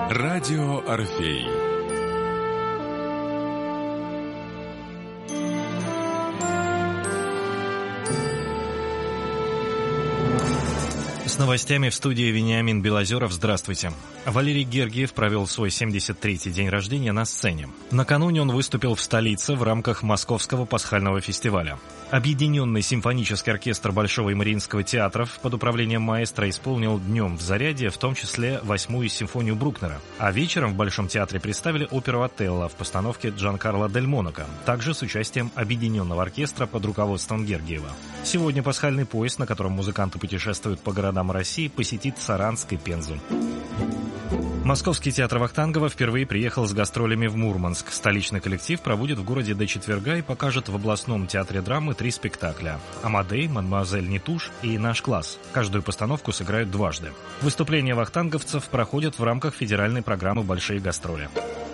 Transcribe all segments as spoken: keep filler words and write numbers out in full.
Радио Орфей. С новостями в студии Вениамин Белозеров. Здравствуйте. Валерий Гергиев провел свой семьдесят третий день рождения на сцене. Накануне он выступил в столице в рамках Московского пасхального фестиваля. Объединенный симфонический оркестр Большого и Мариинского театров под управлением маэстро исполнил днем в заряде, в том числе восьмую симфонию Брукнера. А вечером в Большом театре представили оперу «Отелло» в постановке Джанкарло Дель Монако, также с участием Объединенного оркестра под руководством Гергиева. Сегодня пасхальный поезд, на котором музыканты путешествуют по городам России, посетит Саранск и Пензу. Московский театр Вахтангова впервые приехал с гастролями в Мурманск. Столичный коллектив проводит в городе до четверга и покажет в областном театре драмы три спектакля: «Амадей», «Мадемуазель Нетуш» и «Наш класс». Каждую постановку сыграют дважды. Выступления вахтанговцев проходят в рамках федеральной программы «Большие гастроли».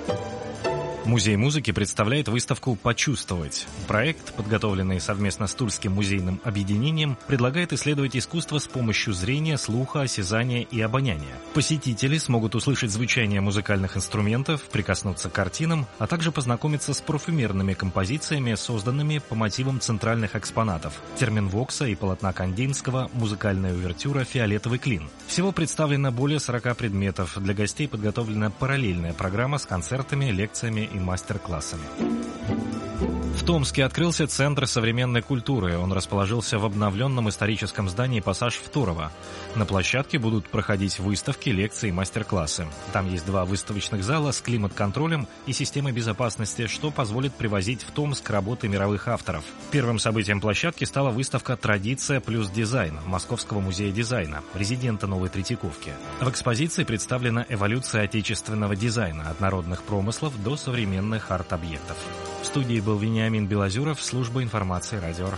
Музей музыки представляет выставку «Почувствовать». Проект, подготовленный совместно с Тульским музейным объединением, предлагает исследовать искусство с помощью зрения, слуха, осязания и обоняния. Посетители смогут услышать звучание музыкальных инструментов, прикоснуться к картинам, а также познакомиться с парфюмерными композициями, созданными по мотивам центральных экспонатов: Терменвокса и полотна Кандинского, музыкальная увертюра «Фиолетовый клин». Всего представлено более сорока предметов. Для гостей подготовлена параллельная программа с концертами, лекциями и мастер-классами. В Томске открылся Центр современной культуры. Он расположился в обновленном историческом здании «Пассаж Второво». На площадке будут проходить выставки, лекции и мастер-классы. Там есть два выставочных зала с климат-контролем и системой безопасности, что позволит привозить в Томск работы мировых авторов. Первым событием площадки стала выставка «Традиция плюс дизайн» Московского музея дизайна, резидента Новой Третьяковки. В экспозиции представлена эволюция отечественного дизайна от народных промыслов до современных арт-объектов. В студии был Вениамин Белозеров, служба информации Радио Орфей.